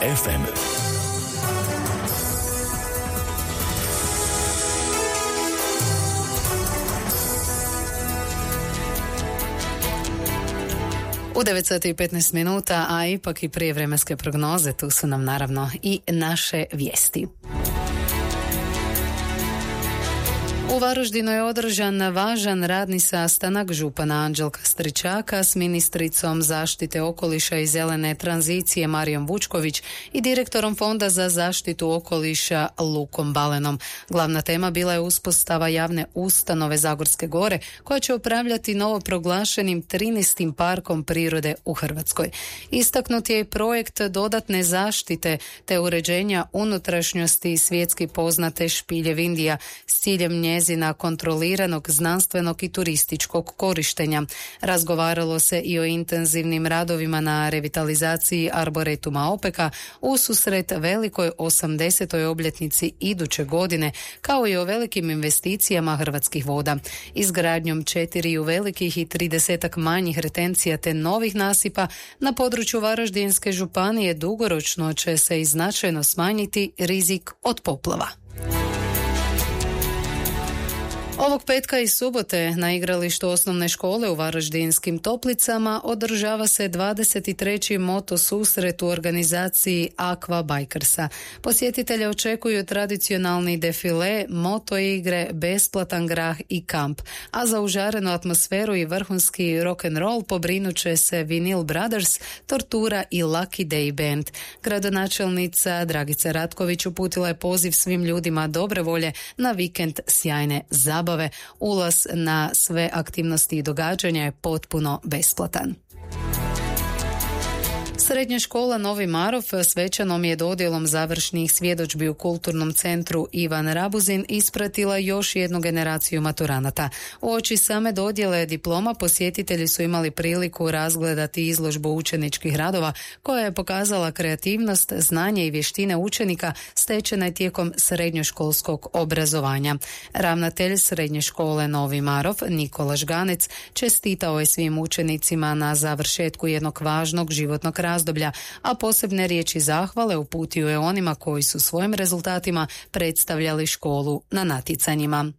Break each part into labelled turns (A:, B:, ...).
A: FM.
B: U 9:15 minuta, a ipak i prije vremenske prognoze, tu su nam naravno i naše vijesti. U Varaždinu je održan važan radni sastanak župana Anđelka Stričaka s ministricom zaštite okoliša i zelene tranzicije Marijom Vučković i direktorom Fonda za zaštitu okoliša Lukom Balenom. Glavna tema bila je uspostava javne ustanove Zagorske gore koja će upravljati novoproglašenim 13. parkom prirode u Hrvatskoj. Istaknut je i projekt dodatne zaštite te uređenja unutrašnjosti svjetski poznate Špilje Vindija s ciljem njezina kontroliranog znanstvenog i turističkog korištenja. Razgovaralo se i o intenzivnim radovima na revitalizaciji Arboretuma Opeka ususret velikoj 80. obljetnici iduće godine, kao i o velikim investicijama Hrvatskih voda. Izgradnjom 4 velikih i 30 manjih retencija te novih nasipa na području Varaždinske županije dugoročno će se i značajno smanjiti rizik od poplava. Ovog petka i subote na igralištu osnovne škole u Varaždinskim Toplicama održava se 23. moto susret u organizaciji Aqua Bikersa. Posjetitelje očekuju tradicionalni defile, moto igre, besplatan grah i kamp, a za užarenu atmosferu i vrhunski rock'n'roll pobrinut će se Vinyl Brothers, Tortura i Lucky Day Band. Gradonačelnica Dragica Ratković uputila je poziv svim ljudima dobre volje na vikend sjajne zabave. Ulaz na sve aktivnosti i događanja je potpuno besplatan. Srednja škola Novi Marof svečanom je dodjelom završnih svjedodžbi u Kulturnom centru Ivan Rabuzin ispratila još jednu generaciju maturanata. Uoči same dodjele diploma posjetitelji su imali priliku razgledati izložbu učeničkih radova koja je pokazala kreativnost, znanje i vještine učenika stečene tijekom srednjoškolskog obrazovanja. Ravnatelj Srednje škole Novi Marof Nikola Žganec čestitao je svim učenicima na završetku jednog važnog životnog razdoblja, a posebne riječi zahvale uputio je onima koji su svojim rezultatima predstavljali školu na natjecanjima.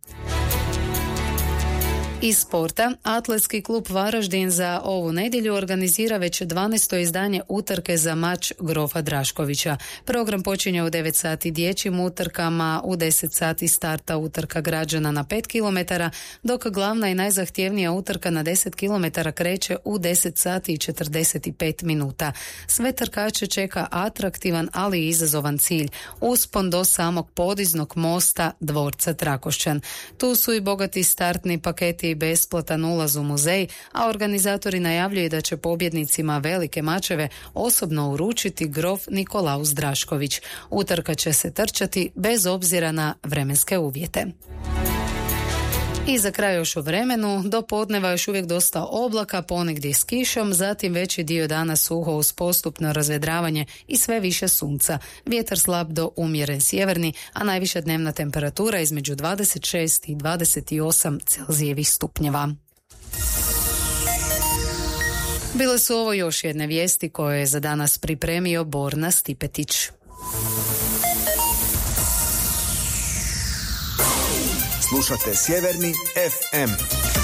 B: Iz sporta, Atletski klub Varaždin za ovu nedjelju organizira već 12. izdanje utrke za mač Grofa Draškovića. Program počinje u 9 sati dječjim utrkama, u 10 sati starta utrka građana na 5 km, dok glavna i najzahtjevnija utrka na 10 km kreće u 10 sati i 45 minuta. Sve trkače čeka atraktivan, ali i izazovan cilj, uspon do samog podiznog mosta dvorca Trakošćan. Tu su i bogati startni paketi i besplatan ulaz u muzej, a organizatori najavljuju da će pobjednicima velike mačeve osobno uručiti grof Nikolaus Drašković. Utrka će se trčati bez obzira na vremenske uvjete. I za kraj još o vremenu, do podneva još uvijek dosta oblaka, ponegdje s kišom, zatim veći dio dana suho uz postupno razvedravanje i sve više sunca. Vjetar slab do umjeren sjeverni, a najviša dnevna temperatura između 26 i 28 Celzijevih stupnjeva. Bile su ovo još jedne vijesti koje je za danas pripremio Borna Stipetić.
C: Slušate Sjeverni FM.